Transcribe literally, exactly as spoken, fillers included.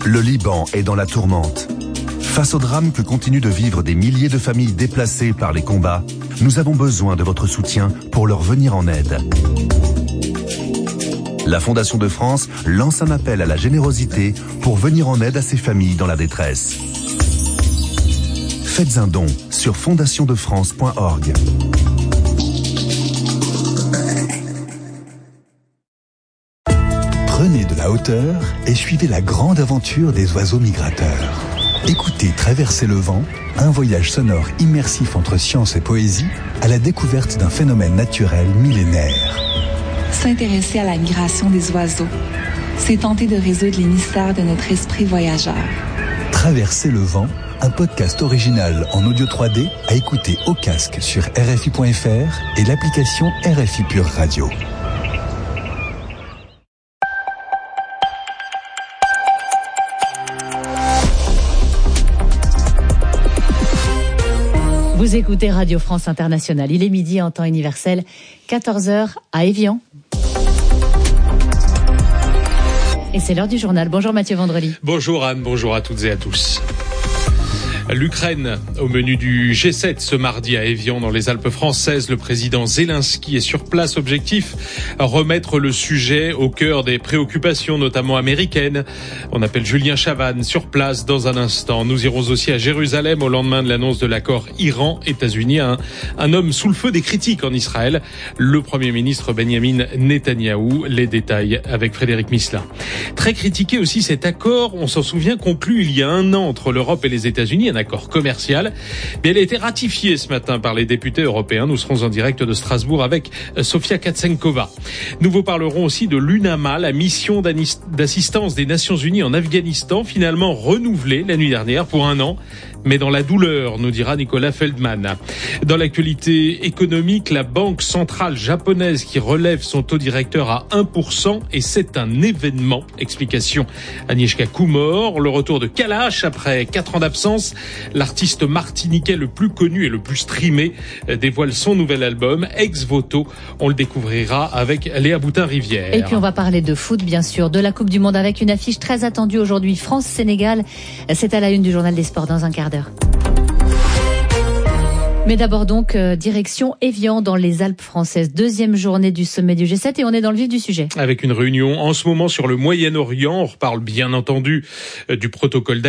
Le Liban est dans la tourmente. Face au drame que continuent de vivre des milliers de familles déplacées par les combats, nous avons besoin de votre soutien pour leur venir en aide. La Fondation de France lance un appel à la générosité pour venir en aide à ces familles dans la détresse. Faites un don sur fondation de france point org. Prenez de la hauteur et suivez la grande aventure des oiseaux migrateurs. Écoutez Traverser le vent, un voyage sonore immersif entre science et poésie à la découverte d'un phénomène naturel millénaire. S'intéresser à la migration des oiseaux, c'est tenter de résoudre les mystères de notre esprit voyageur. Traverser le vent, un podcast original en audio trois D à écouter au casque sur R F I point F R et l'application R F I Pure Radio. Vous écoutez Radio France Internationale. Il est midi en temps universel, quatorze heures à Évian. Et c'est l'heure du journal. Bonjour Mathieu Vendredi. Bonjour Anne, bonjour à toutes et à tous. L'Ukraine, au menu du G sept ce mardi à Évian dans les Alpes françaises. Le président Zelensky est sur place. Objectif, remettre le sujet au cœur des préoccupations, notamment américaines. On appelle Julien Chavannes sur place dans un instant. Nous irons aussi à Jérusalem au lendemain de l'annonce de l'accord Iran-États-Unis. Un, un homme sous le feu des critiques en Israël, le Premier ministre Benjamin Netanyahou. Les détails avec Frédéric Misselin. Très critiqué aussi cet accord, on s'en souvient, conclu il y a un an entre l'Europe et les États-Unis. Un accord commercial, mais elle a été ratifiée ce matin par les députés européens. Nous serons en direct de Strasbourg avec Sofia Katsenkova. Nous vous parlerons aussi de l'UNAMA, la mission d'assistance des Nations Unies en Afghanistan, finalement renouvelée la nuit dernière pour un an, mais dans la douleur, nous dira Nicolas Feldman. Dans l'actualité économique, la Banque centrale japonaise qui relève son taux directeur à un pour cent et c'est un événement. Explication Agnieszka Kumor. Le retour de Kalash après quatre ans d'absence. L'artiste martiniquais le plus connu et le plus streamé dévoile son nouvel album, Ex Voto. On le découvrira avec Léa Boutin-Rivière. Et puis on va parler de foot, bien sûr, de la Coupe du Monde avec une affiche très attendue aujourd'hui, France-Sénégal. C'est à la une du Journal des Sports dans un quart d'heure. Mais d'abord donc, euh, direction Évian dans les Alpes françaises. Deuxième journée du sommet du G sept et on est dans le vif du sujet. Avec une réunion en ce moment sur le Moyen-Orient. On reparle bien entendu euh, du protocole